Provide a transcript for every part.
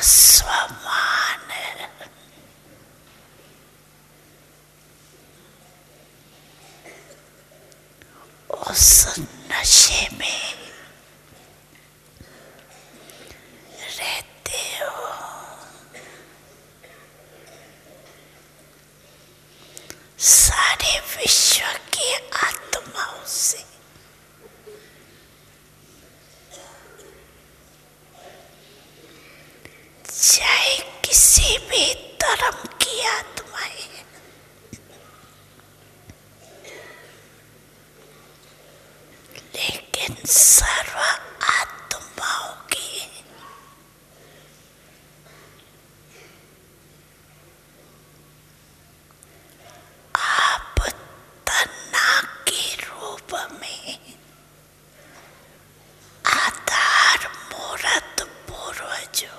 स्वमान उस नशे में रहते हो सारे विश्व की आत्माओं से। चाहे किसी भी धर्म की आत्माएं, लेकिन सर्व आत्माओं की आप तना के रूप में आधार मूर्त पूर्वजों।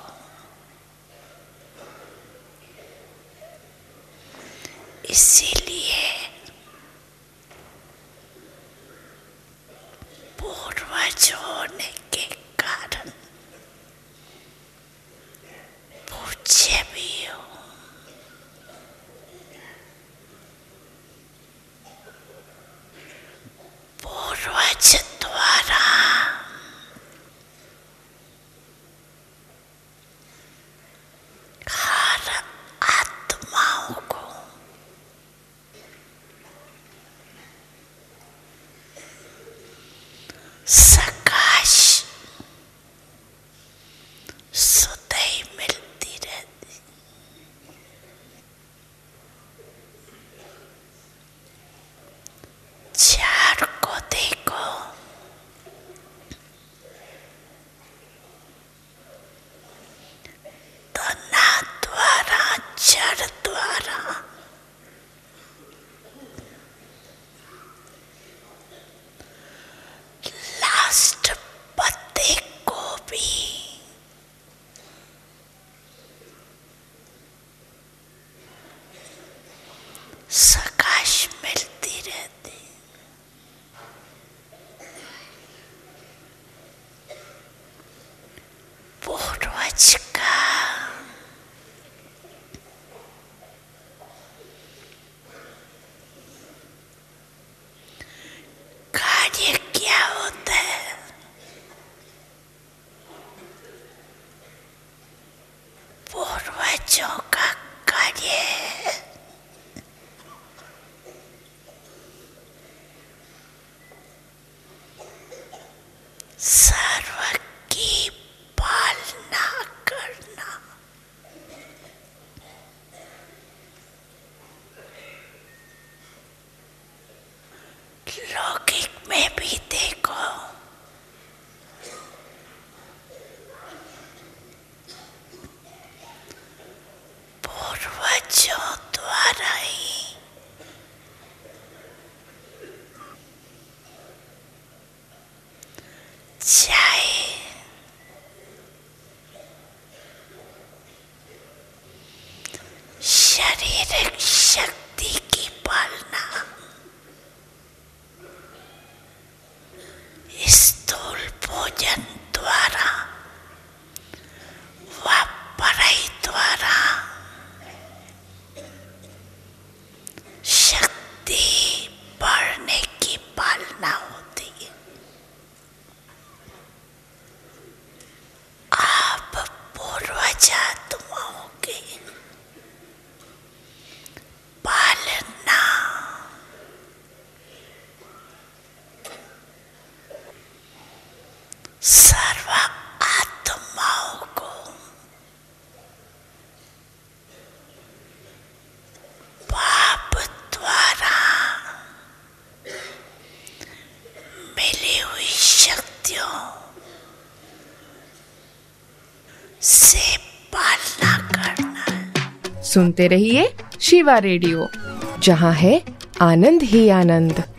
इसीलिए पूर्वज होने के कारण पूज्य भी हो। पूर्वज द्वारा हर आत्माओं को सकाश सुधई मिलती रहती। चार को देखो, तना द्वारा जड़ द्वारा लास्ट पत्ते को भी सकाश मिलती रहती। पूर्वज का कार्य क्या होता है? पूर्वजों का कार्य है सर्व की पालना करना। लौकिक में भी देखो, पूर्वजों द्वारा ही चाहे शारीरिक शक्ति की पालना, स्थूल भोजन द्वारा व पढ़ाई द्वारा शक्ति बढ़ने की पालना होती है। आप पूर्वज आत्माओं की पालना सर्व आत्माओं को पाप द्वारा मिली हुई शक्तियों से पालना करना। सुनते रहिए शिवा रेडियो, जहां है आनंद ही आनंद।